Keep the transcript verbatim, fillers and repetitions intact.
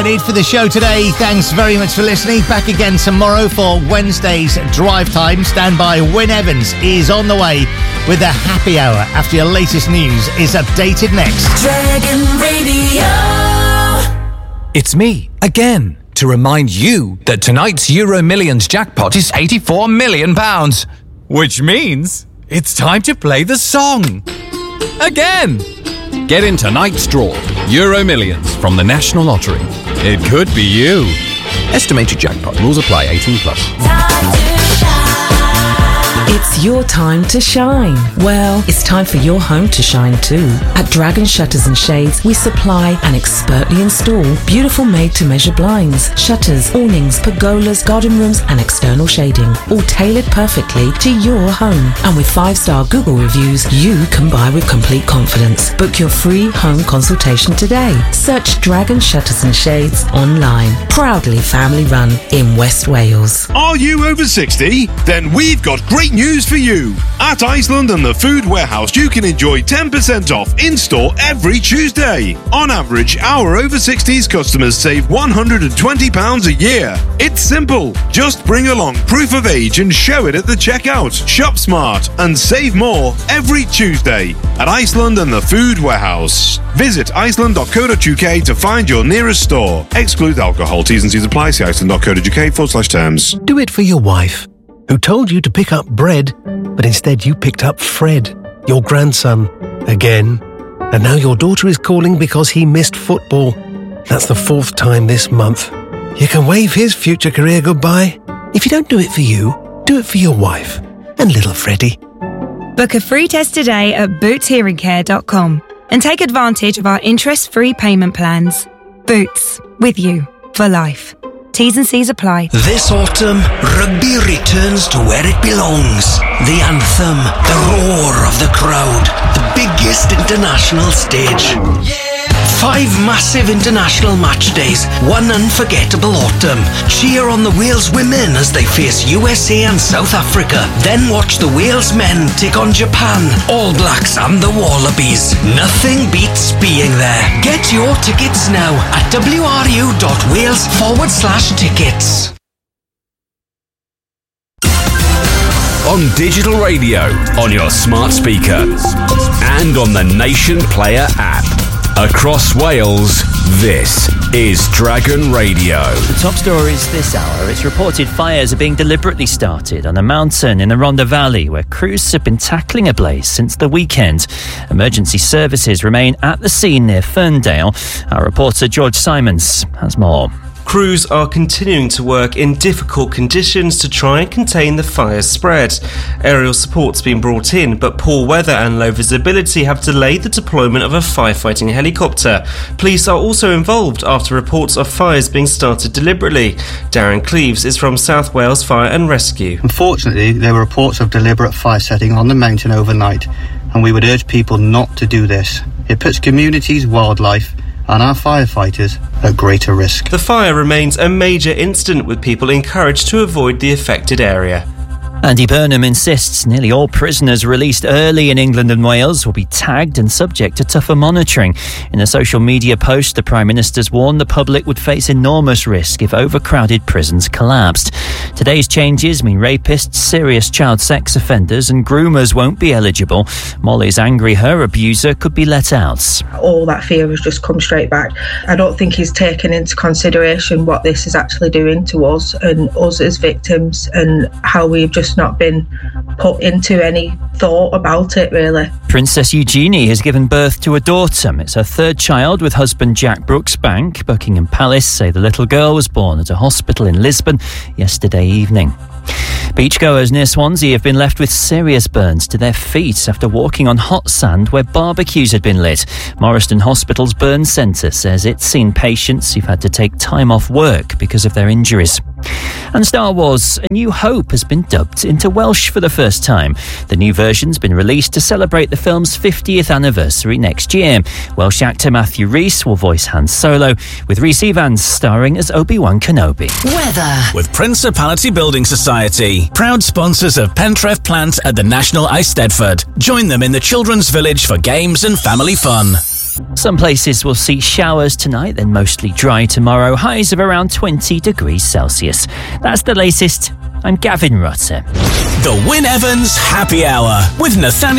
Need for the show today. Thanks very much for listening. Back again tomorrow for Wednesday's Drive Time. Stand by. Wyn Evans is on the way with the happy hour after your latest news is updated next. Dragon Radio. It's me again to remind you that tonight's Euro Millions jackpot is eighty-four million pounds, which means it's time to play the song again. Get in tonight's draw, Euro Millions from the National Lottery. It could be you. Estimated jackpot. Rules apply. eighteen plus. It's your time to shine. Well, it's time for your home to shine too. At Dragon Shutters and Shades, we supply and expertly install beautiful made-to-measure blinds, shutters, awnings, pergolas, garden rooms and external shading, all tailored perfectly to your home. And with five-star Google reviews, you can buy with complete confidence. Book your free home consultation today. Search Dragon Shutters and Shades online. Proudly family-run in West Wales. Are you over sixty? Then we've got great news for you. At Iceland and the Food Warehouse, you can enjoy ten percent off in-store every Tuesday. On average, our over sixties customers save one hundred twenty pounds a year. It's simple. Just bring along proof of age and show it at the checkout. Shop smart and save more every Tuesday at Iceland and the Food Warehouse. Visit iceland dot co dot uk to find your nearest store. Exclude alcohol. T's and C's apply. See iceland dot co dot uk forward slash terms. Do it for your wife, who told you to pick up bread, but instead you picked up Fred, your grandson, again. And now your daughter is calling because he missed football. That's the fourth time this month. You can wave his future career goodbye. If you don't do it for you, do it for your wife and little Freddie. Book a free test today at boots hearing care dot com and take advantage of our interest-free payment plans. Boots, with you for life. T's and C's apply. This autumn, rugby returns to where it belongs. The anthem, the roar of the crowd, the biggest international stage. Yeah. Five massive international match days, one unforgettable autumn. Cheer on the Wales women as they face U S A and South Africa. Then watch the Wales men take on Japan, All Blacks and the Wallabies. Nothing beats being there. Get your tickets now at wru.wales forward slash tickets. On digital radio, on your smart speaker, and on the Nation Player app. Across Wales, this is Dragon Radio. The top stories this hour. It's reported fires are being deliberately started on a mountain in the Rhondda Valley where crews have been tackling a blaze since the weekend. Emergency services remain at the scene near Ferndale. Our reporter George Simons has more. Crews are continuing to work in difficult conditions to try and contain the fire's spread. Aerial support's been brought in, but poor weather and low visibility have delayed the deployment of a firefighting helicopter. Police are also involved after reports of fires being started deliberately. Darren Cleaves is from South Wales Fire and Rescue. Unfortunately, there were reports of deliberate fire setting on the mountain overnight, and we would urge people not to do this. It puts communities, wildlife, and our firefighters at greater risk. The fire remains a major incident, with people encouraged to avoid the affected area. Andy Burnham insists nearly all prisoners released early in England and Wales will be tagged and subject to tougher monitoring. In a social media post, the Prime Minister's warned the public would face enormous risk if overcrowded prisons collapsed. Today's changes mean rapists, serious child sex offenders and groomers won't be eligible. Molly's angry her abuser could be let out. All that fear has just come straight back. I don't think he's taken into consideration what this is actually doing to us and us as victims, and how we've just not been put into any thought about it, really. Princess Eugenie has given birth to a daughter. It's her third child with husband Jack Brooksbank. Buckingham Palace say the little girl was born at a hospital in Lisbon yesterday evening. Beachgoers near Swansea have been left with serious burns to their feet after walking on hot sand where barbecues had been lit. Morriston Hospital's burn centre says it's seen patients who've had to take time off work because of their injuries. And Star Wars: A New Hope has been dubbed into Welsh for the first time. The new version's been released to celebrate the film's fiftieth anniversary next year. Welsh actor Matthew Rhys will voice Han Solo, with Rhys Evans starring as Obi-Wan Kenobi. Weather with Principality Building Society, proud sponsors of Pentref Plant at the National Eisteddfod. Join them in the Children's Village for games and family fun. Some places will see showers tonight, then mostly dry tomorrow. Highs of around twenty degrees Celsius. That's the latest. I'm Gavin Rutter. The Wyn Evans Happy Hour with Nathaniel